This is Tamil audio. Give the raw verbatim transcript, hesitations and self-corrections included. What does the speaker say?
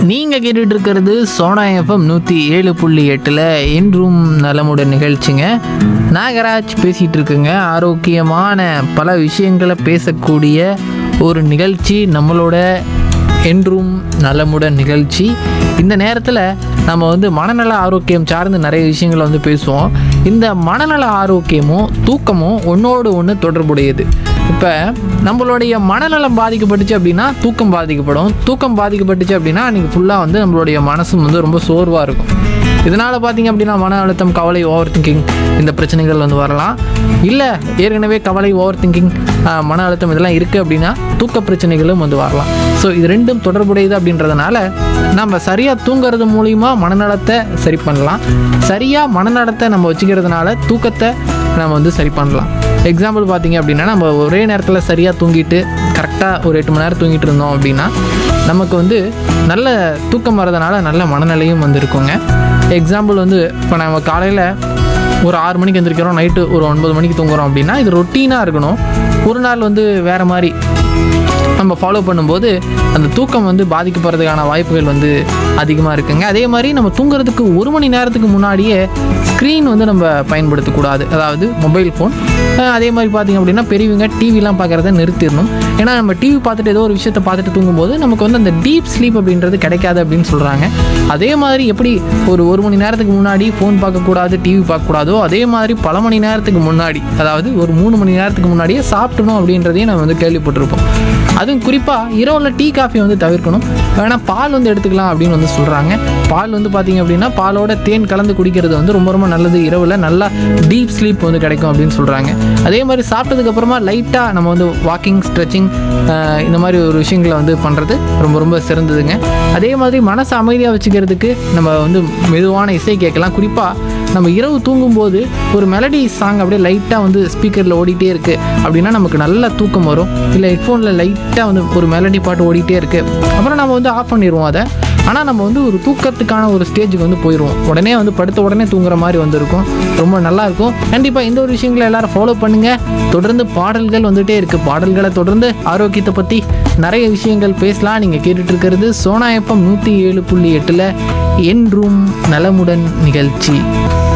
நீங்கள் கேட்டுட்டு இருக்கிறது சோனா எஃப்எம் நூற்றி ஏழு புள்ளி எட்டில் என்றும் நலமுடன் நிகழ்ச்சிங்க. நாகராஜ் பேசிகிட்டு இருக்குங்க. ஆரோக்கியமான பல விஷயங்களை பேசக்கூடிய ஒரு நிகழ்ச்சி நம்மளோட என்றும் நலமுடன் நிகழ்ச்சி. இந்த நேரத்தில் நம்ம வந்து மனநல ஆரோக்கியம் சார்ந்து நிறைய விஷயங்களை வந்து பேசுவோம். இந்த மனநல ஆரோக்கியமும் தூக்கமும் ஒன்றோடு ஒன்று தொடர்புடையது. இப்போ நம்மளுடைய மனநலம் பாதிக்கப்பட்டுச்சு அப்படின்னா தூக்கம் பாதிக்கப்படும். தூக்கம் பாதிக்கப்பட்டுச்சு அப்படின்னா அன்றைக்கி ஃபுல்லாக வந்து நம்மளுடைய மனசும் வந்து ரொம்ப சோர்வாக இருக்கும். இதனால் பார்த்திங்க அப்படின்னா மன அழுத்தம், கவலை, ஓவர் திங்கிங் இந்த பிரச்சனைகள் வந்து வரலாம். இல்லை ஏற்கனவே கவலை, ஓவர் திங்கிங், மன அழுத்தம் இதெல்லாம் இருக்குது அப்படின்னா தூக்க பிரச்சனைகளும் வந்து வரலாம். ஸோ இது ரெண்டும் தொடர்புடையது அப்படின்றதுனால நம்ம சரியாக தூங்குறது மூலிமா மனநலத்தை சரி பண்ணலாம். சரியாக மனநலத்தை நம்ம வச்சுக்கிறதுனால தூக்கத்தை நம்ம வந்து சரி பண்ணலாம். எக்ஸாம்பிள் பார்த்திங்க அப்படின்னா நம்ம ஒரே நேரத்தில் சரியாக தூங்கிட்டு கரெக்டாக ஒரு எட்டு மணி நேரம் தூங்கிட்டு இருந்தோம் அப்படின்னா நமக்கு வந்து நல்ல தூக்கம் வரதுனால நல்ல மனநிலையும் வந்து இருக்குங்க. எக்ஸாம்பிள் வந்து இப்போ நம்ம காலையில் ஒரு ஆறு மணிக்கு எழுந்திரிக்கிறோம், நைட்டு ஒரு ஒன்பது மணிக்கு தூங்குறோம் அப்படின்னா இது ரொட்டீனாக இருக்கணும். ஒரு நாள் வந்து வேறு மாதிரி நம்ம ஃபாலோ பண்ணும்போது அந்த தூக்கம் வந்து பாதிக்கப்படுறதுக்கான வாய்ப்புகள் வந்து அதிகமாக இருக்குங்க. அதே மாதிரி நம்ம தூங்குறதுக்கு ஒரு மணி நேரத்துக்கு முன்னாடியே ஸ்க்ரீன் வந்து நம்ம பயன்படுத்தக்கூடாது, அதாவது மொபைல் ஃபோன். அதே மாதிரி பார்த்திங்க அப்படின்னா பெரியவங்க டிவிலாம் பார்க்குறத நிறுத்திடணும். ஏன்னா நம்ம டிவி பார்த்துட்டு ஏதோ ஒரு விஷயத்தை பார்த்துட்டு தூங்கும்போது நமக்கு வந்து அந்த டீப் ஸ்லீப் அப்படின்றது கிடைக்காது அப்படின்னு சொல்கிறாங்க. அதே மாதிரி எப்படி ஒரு ஒரு மணி நேரத்துக்கு முன்னாடி ஃபோன் பார்க்கக்கூடாது, டிவி பார்க்கக்கூடாதோ அதே மாதிரி பல மணி நேரத்துக்கு முன்னாடி, அதாவது ஒரு மூணு மணி நேரத்துக்கு முன்னாடியே சாப்பிடணும் அப்படின்றதையும் நம்ம வந்து கேள்விப்பட்டிருப்போம். அதுவும் குறிப்பாக இரவில் டீ காஃபி வந்து தவிர்க்கணும். வேணால் பால் வந்து எடுத்துக்கலாம் அப்படின்னு வந்து சொல்கிறாங்க. பால் வந்து பார்த்திங்க அப்படின்னா பாலோட தேன் கலந்து குடிக்கிறது வந்து ரொம்ப ரொம்ப நல்லது. இரவில் நல்லா டீப் ஸ்லீப் வந்து கிடைக்கும் அப்படின்னு சொல்கிறாங்க. அதே மாதிரி சாப்பிட்டதுக்கப்புறமா லைட்டாக நம்ம வந்து வாக்கிங், ஸ்ட்ரெச்சிங் இந்த மாதிரி ஒரு விஷயங்களை வந்து பண்ணுறது ரொம்ப ரொம்ப சிறந்ததுங்க. அதே மாதிரி மனசை அமைதியாக வச்சுக்கிறதுக்கு நம்ம வந்து மெதுவான இசை கேட்கலாம். குறிப்பாக நம்ம இரவு தூங்கும்போது ஒரு மெலடி சாங் அப்படியே லைட்டாக வந்து ஸ்பீக்கரில் ஓடிட்டே இருக்குது அப்படின்னா நமக்கு நல்ல தூக்கம் வரும். இல்லை ஹெட்ஃபோனில் லைட்டாக வந்து ஒரு மெலடி பாட்டு ஓடிட்டே இருக்குது அப்புறம் நம்ம வந்து ஆஃப் பண்ணிடுவோம் அதை. ஆனால் நம்ம வந்து ஒரு தூக்கத்துக்கான ஒரு ஸ்டேஜுக்கு வந்து போயிடுவோம். உடனே வந்து படுத்த உடனே தூங்குற மாதிரி வந்துருக்கும். ரொம்ப நல்லாயிருக்கும். கண்டிப்பாக இந்த ஒரு விஷயங்களை எல்லோரும் ஃபாலோ பண்ணுங்கள். தொடர்ந்து பாடல்கள் வந்துகிட்டே இருக்குது. பாடல்களை தொடர்ந்து ஆரோக்கியத்தை பற்றி நிறைய விஷயங்கள் பேசலாம். நீங்கள் கேட்டுட்டு இருக்கிறது சோனா எஃப்எம் நூற்றி ஏழு புள்ளி எட்டில் என்றும் நலமுடன் நிகழ்ச்சி.